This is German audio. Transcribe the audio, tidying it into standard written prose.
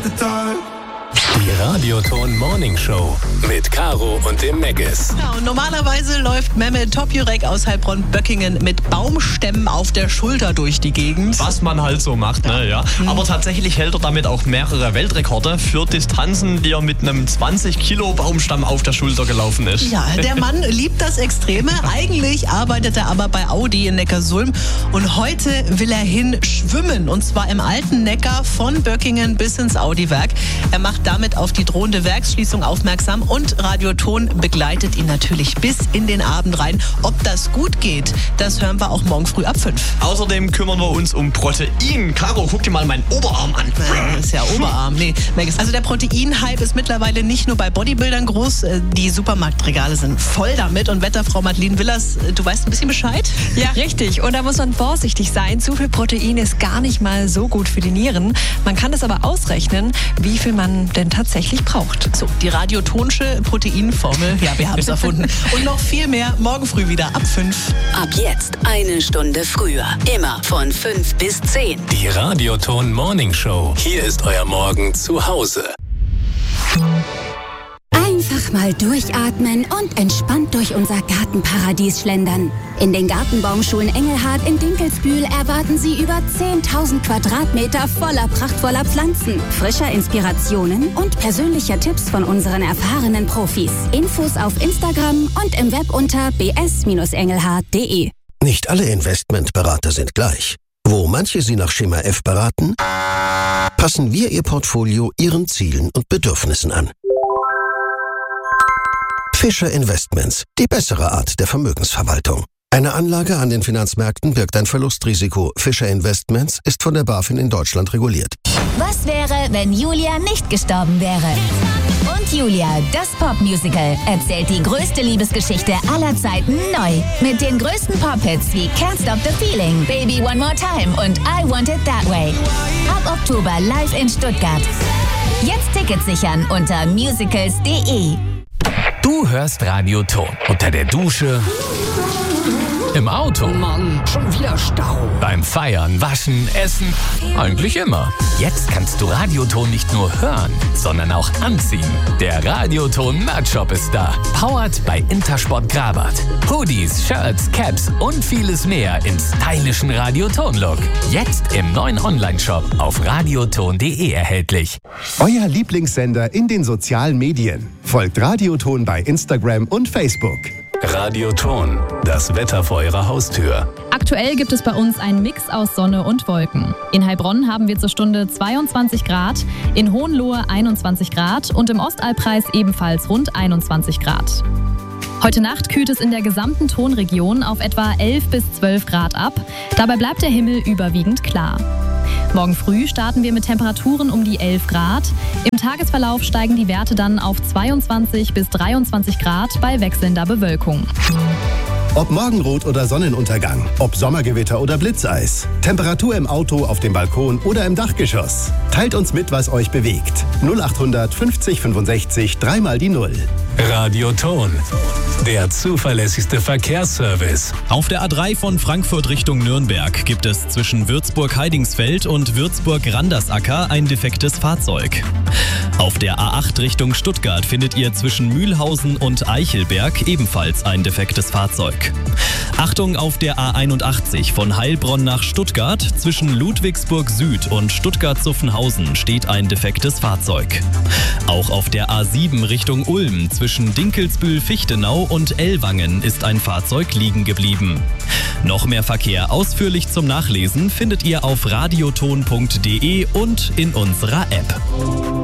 Die Radioton Morning Show mit Caro und dem Meggis. Ja, und normalerweise läuft Mehmet Topjürek aus Heilbronn-Böckingen mit Baumstämmen auf der Schulter durch die Gegend. Was man halt so macht, ne? Ja. Aber tatsächlich hält er damit auch mehrere Weltrekorde für Distanzen, die er mit einem 20 Kilo Baumstamm auf der Schulter gelaufen ist. Ja, der Mann liebt das Extreme. Eigentlich arbeitet er aber bei Audi in Neckarsulm. Und heute will er hin schwimmen. Und zwar im alten Neckar von Böckingen bis ins Audi-Werk. Er macht damit auf die drohende Werksschließung aufmerksam. Und Radioton begleitet ihn natürlich bis in den Abend rein. Ob das gut geht, das hören wir auch morgen früh ab 5. Außerdem kümmern wir uns um Protein. Caro, guck dir mal meinen Oberarm an. Das ist ja Oberarm. Nee, also der Protein-Hype ist mittlerweile nicht nur bei Bodybuildern groß. Die Supermarktregale sind voll damit. Und Wetterfrau Madeleine Willers, du weißt ein bisschen Bescheid? Ja, richtig. Und da muss man vorsichtig sein. Zu viel Protein ist gar nicht mal so gut für die Nieren. Man kann es aber ausrechnen, wie viel man denn tatsächlich braucht. So, die radiotonsche Proteinformel. Ja, wir haben es erfunden. Und noch viel mehr morgen früh wieder ab 5. Ab jetzt eine Stunde früher. Immer von 5 bis 10. Die Radioton Morning Show. Hier ist euer Morgen zu Hause. Einfach mal durchatmen und entspannt durch unser Gartenparadies schlendern. In den Gartenbaumschulen Engelhard in Dinkelsbühl erwarten Sie über 10.000 Quadratmeter voller prachtvoller Pflanzen, frischer Inspirationen und persönlicher Tipps von unseren erfahrenen Profis. Infos auf Instagram und im Web unter bs-engelhard.de. Nicht alle Investmentberater sind gleich. Wo manche Sie nach Schema F beraten, passen wir Ihr Portfolio Ihren Zielen und Bedürfnissen an. Fischer Investments, die bessere Art der Vermögensverwaltung. Eine Anlage an den Finanzmärkten birgt ein Verlustrisiko. Fischer Investments ist von der BaFin in Deutschland reguliert. Was wäre, wenn Julia nicht gestorben wäre? Und Julia, das Popmusical, erzählt die größte Liebesgeschichte aller Zeiten neu. Mit den größten Pop-Hits wie Can't Stop the Feeling, Baby One More Time und I Want It That Way. Ab Oktober live in Stuttgart. Jetzt Tickets sichern unter musicals.de. Du hörst Radioton unter der Dusche, im Auto, Mann, schon wieder Stau. beim Feiern, Waschen, Essen, eigentlich immer. Jetzt kannst du Radioton nicht nur hören, sondern auch anziehen. Der Radioton Merch-Shop ist da. Powered bei Intersport Grabat. Hoodies, Shirts, Caps und vieles mehr im stylischen Radioton-Look. Jetzt im neuen Online-Shop auf radioton.de erhältlich. Euer Lieblingssender in den sozialen Medien. Folgt Radioton bei Instagram und Facebook. Radioton, das Wetter vor eurer Haustür. Aktuell gibt es bei uns einen Mix aus Sonne und Wolken. In Heilbronn haben wir zur Stunde 22 Grad, in Hohenlohe 21 Grad und im Ostallkreis ebenfalls rund 21 Grad. Heute Nacht kühlt es in der gesamten Tonregion auf etwa 11 bis 12 Grad ab. Dabei bleibt der Himmel überwiegend klar. Morgen früh starten wir mit Temperaturen um die 11 Grad. Im Tagesverlauf steigen die Werte dann auf 22 bis 23 Grad bei wechselnder Bewölkung. Ob Morgenrot oder Sonnenuntergang, ob Sommergewitter oder Blitzeis, Temperatur im Auto, auf dem Balkon oder im Dachgeschoss. Teilt uns mit, was euch bewegt. 0800 50 65 3 mal die 0. Radioton, der zuverlässigste Verkehrsservice. Auf der A3 von Frankfurt Richtung Nürnberg gibt es zwischen Würzburg-Heidingsfeld und Würzburg-Randersacker ein defektes Fahrzeug. Auf der A8 Richtung Stuttgart findet ihr zwischen Mühlhausen und Eichelberg ebenfalls ein defektes Fahrzeug. Achtung auf der A81 von Heilbronn nach Stuttgart zwischen Ludwigsburg Süd und Stuttgart-Zuffenhausen steht ein defektes Fahrzeug. Auch auf der A7 Richtung Ulm zwischen Dinkelsbühl-Fichtenau und Ellwangen ist ein Fahrzeug liegen geblieben. Noch mehr Verkehr ausführlich zum Nachlesen findet ihr auf radioton.de und in unserer App.